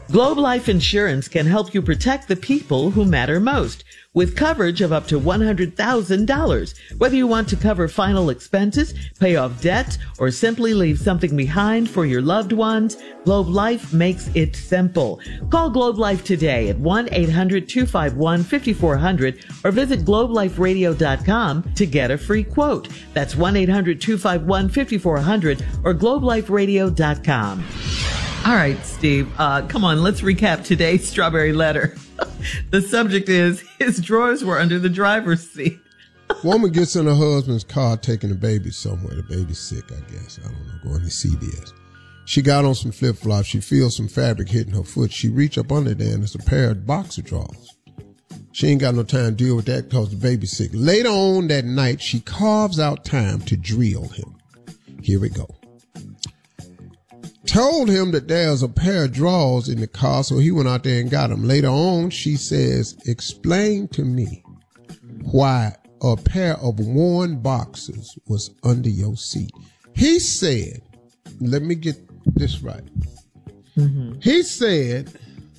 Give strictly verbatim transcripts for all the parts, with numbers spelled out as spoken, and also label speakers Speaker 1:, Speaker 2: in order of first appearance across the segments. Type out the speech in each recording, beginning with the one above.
Speaker 1: Globe Life Insurance can help you protect the people who matter most with coverage of up to one hundred thousand dollars. Whether you want to cover final expenses, pay off debt, or simply leave something behind for your loved ones, Globe Life makes it simple. Call Globe Life today at one eight hundred two five one five four zero zero or visit globe life radio dot com to get a free quote. That's one eight hundred two five one five four zero zero or globe life radio dot com. All right, Steve, uh, come on, let's recap today's Strawberry Letter. The subject is, his drawers were under the driver's seat.
Speaker 2: Woman gets in her husband's car taking the baby somewhere. The baby's sick, I guess. I don't know, going to C B S. She got on some flip-flops. She feels some fabric hitting her foot. She reach up under there, and it's a pair of boxer drawers. She ain't got no time to deal with that because the baby's sick. Later on that night, she carves out time to drill him. Here we go. Told him that there's a pair of drawers in the car, so he went out there and got them. Later on, she says, explain to me why a pair of worn boxers was under your seat. He said, let me get this right. Mm-hmm. He said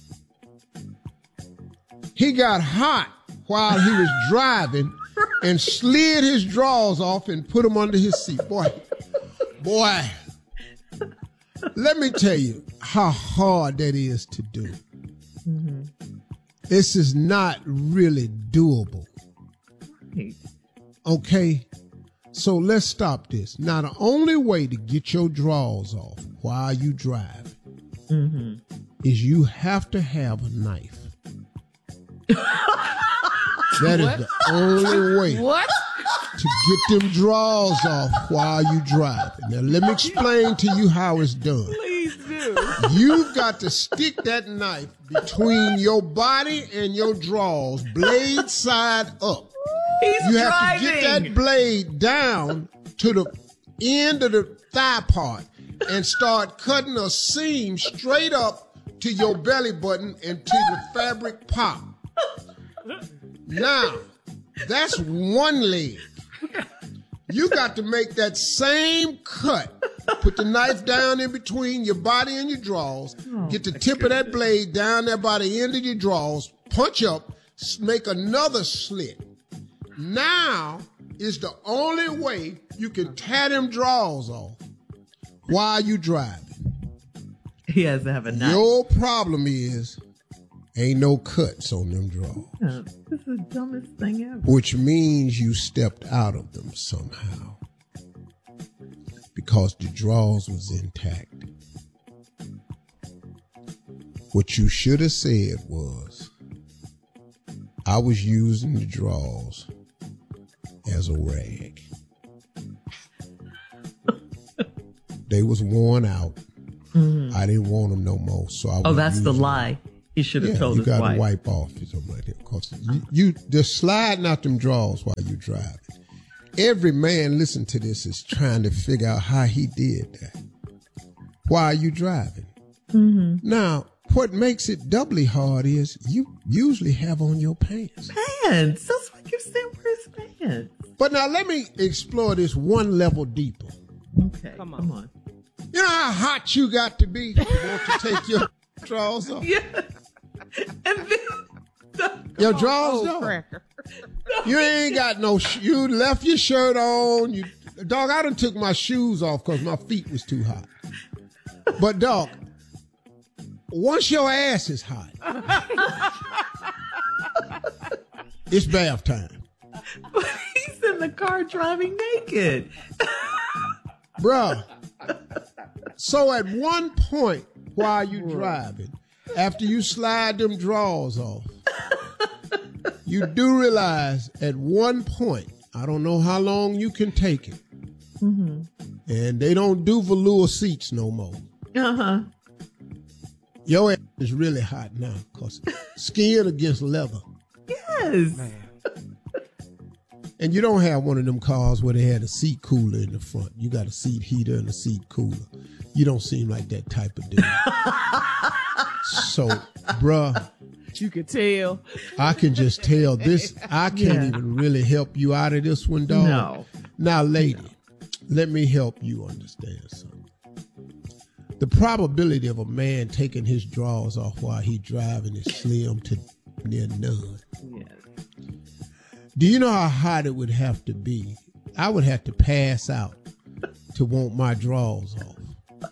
Speaker 2: he got hot while he was driving and slid his drawers off and put them under his seat. Boy, boy. Let me tell you how hard that is to do. Mm-hmm. This is not really doable. Okay? So let's stop this. Now, the only way to get your drawers off while you drive mm-hmm. is you have to have a knife. That what? Is the only way. What? To get them drawers off while you drive. Now, let me explain to you how it's done. Please do. You've got to stick that knife between your body and your drawers, blade side up.
Speaker 1: He's
Speaker 2: you have
Speaker 1: driving.
Speaker 2: to get that blade down to the end of the thigh part and start cutting a seam straight up to your belly button until the fabric pop. Now, that's one leg. You got to make that same cut. Put the knife down in between your body and your drawers. Oh, get the tip of that blade down there by the end of your drawers. Punch up. Make another slit. Now is the only way you can tear them drawers off while you driving.
Speaker 1: He has to have a knife.
Speaker 2: Your problem is ain't no cuts on them drawers.
Speaker 1: Yeah, this is the dumbest thing ever.
Speaker 2: Which means you stepped out of them somehow. Because the drawers was intact. What you should have said was, I was using the drawers as a rag. They was worn out. Mm-hmm. I didn't want them no more. So I
Speaker 1: Oh, that's the
Speaker 2: them.
Speaker 1: lie. He should have
Speaker 2: yeah,
Speaker 1: told
Speaker 2: you
Speaker 1: his
Speaker 2: gotta
Speaker 1: wife.
Speaker 2: wipe off or something like that. Cause you, you just sliding out them drawers while you driving. Every man listen to this is trying to figure out how he did that while you driving. Mm-hmm. Now, what makes it doubly hard is you usually have on your pants.
Speaker 1: Pants. That's what you said. Where's pants?
Speaker 2: But now let me explore this one level deeper.
Speaker 1: Okay, come on. Come on.
Speaker 2: You know how hot you got to be to want to take your drawers off?
Speaker 1: Yeah. And then the,
Speaker 2: your drawers off. No, you ain't got no, sh- you left your shirt on. You, dog, I done took my shoes off because my feet was too hot. But dog, once your ass is hot, it's bath time.
Speaker 1: But he's in the car driving naked.
Speaker 2: Bruh. So at one point while you driving, after you slide them drawers off, you do realize at one point, I don't know how long you can take it, mm-hmm. and they don't do velour seats no more. Uh-huh. Your ass is really hot now because skin against leather.
Speaker 1: Yes. Man.
Speaker 2: And you don't have one of them cars where they had a seat cooler in the front. You got a seat heater and a seat cooler. You don't seem like that type of dude. So, bruh.
Speaker 3: You can tell.
Speaker 2: I can just tell this. I can't yeah. even really help you out of this one, dog.
Speaker 1: No.
Speaker 2: Now, lady, no. let me help you understand something. the probability of a man taking his drawers off while he driving is slim to near none.
Speaker 1: Yes.
Speaker 2: Do you know how hot it would have to be? I would have to pass out to want my drawers off.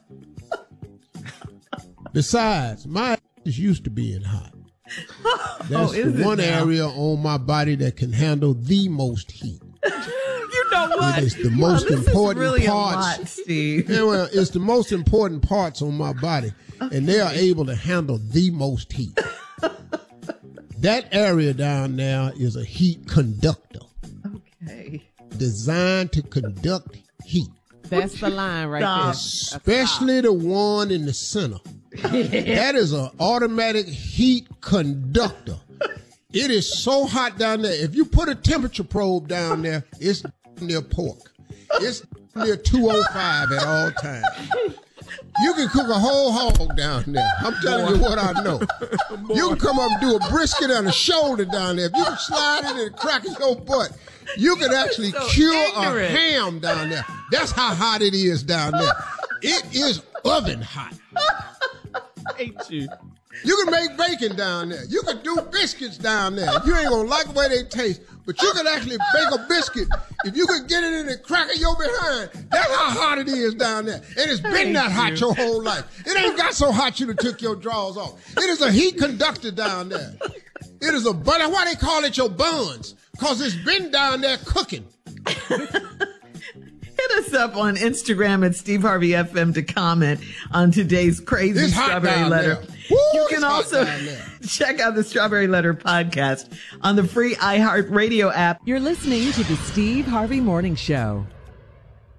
Speaker 2: Besides, my ass is used to being hot. That's
Speaker 1: oh,
Speaker 2: the one area on my body that can handle the most heat.
Speaker 1: You know what?
Speaker 2: It is the
Speaker 1: well,
Speaker 2: most
Speaker 1: this
Speaker 2: important
Speaker 1: is really
Speaker 2: parts.
Speaker 1: A lot, Steve.
Speaker 2: Yeah, well, it's the most important parts on my body, okay. And they are able to handle the most heat. That area down there is a heat conductor.
Speaker 1: Okay.
Speaker 2: Designed to conduct heat.
Speaker 3: That's the line right
Speaker 1: Stop.
Speaker 3: there.
Speaker 2: Especially the one in the center. That is an automatic heat conductor. It is so hot down there. If you put a temperature probe down there, it's near pork. It's near two oh five at all times. You can cook a whole hog down there. I'm telling you what I know. You can come up and do a brisket and a shoulder down there. If you can slide it and crack your butt, you can actually
Speaker 1: so
Speaker 2: cure
Speaker 1: ignorant.
Speaker 2: a ham down there. That's how hot it is down there. It is oven hot.
Speaker 1: I hate you.
Speaker 2: You can make bacon down there. You can do biscuits down there. You ain't gonna like the way they taste, but you can actually bake a biscuit. If you can get it in the crack of your behind, that's how hot it is down there. And it's been that hot your whole life. It ain't got so hot you done took your drawers off. It is a heat conductor down there. It is a butter. Why they call it your buns? Because it's been down there cooking.
Speaker 1: Hit us up on Instagram at Steve Harvey F M to comment on today's crazy
Speaker 2: It's hot
Speaker 1: Strawberry
Speaker 2: down
Speaker 1: Letter.
Speaker 2: there. Woo,
Speaker 1: You can
Speaker 2: it's hot
Speaker 1: also
Speaker 2: down there.
Speaker 1: check out the Strawberry Letter podcast on the free iHeartRadio app.
Speaker 4: You're listening to the Steve Harvey Morning Show.